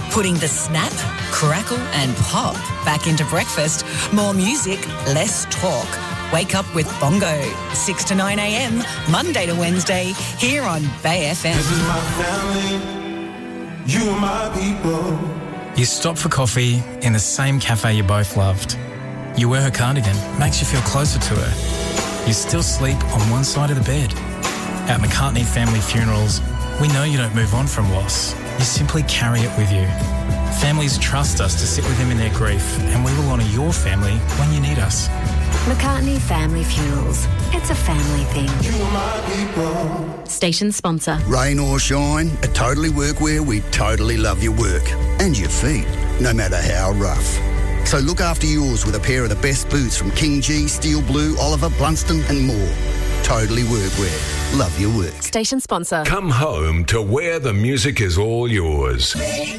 Putting the snap, crackle and pop back into breakfast. More music, less talk. Wake up with Bongo, 6 to 9 a.m, Monday to Wednesday, here on Bay FM. This is my family, you are my people. You stop for coffee in the same cafe you both loved. You wear her cardigan, makes you feel closer to her. You still sleep on one side of the bed. At McCartney Family Funerals, we know you don't move on from loss. You simply carry it with you. Families trust us to sit with them in their grief, and we will honour your family when you need us. McCartney Family Funerals. It's a family thing. You are my people. Station sponsor. Rain or shine, at Totally Workwear, we totally love your work and your feet, no matter how rough. So look after yours with a pair of the best boots from King G, Steel Blue, Oliver, Blunston and more. Totally Workwear. Love your work. Station sponsor. Come home to where the music is all yours.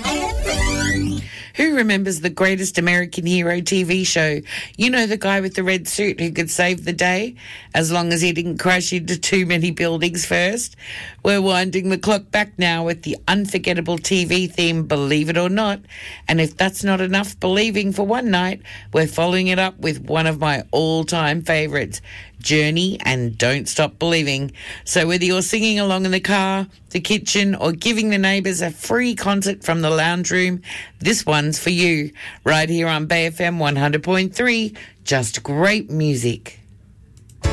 Who remembers the Greatest American Hero TV show? You know, the guy with the red suit who could save the day, as long as he didn't crash into too many buildings first. We're winding the clock back now with the unforgettable TV theme, Believe It or Not. And if that's not enough believing for one night, we're following it up with one of my all-time favourites, Journey and Don't Stop Believing. So whether you're singing along in the car, the kitchen, or giving the neighbours a free concert from the lounge room, this one's for you. Right here on Bay FM 100.3, just great music.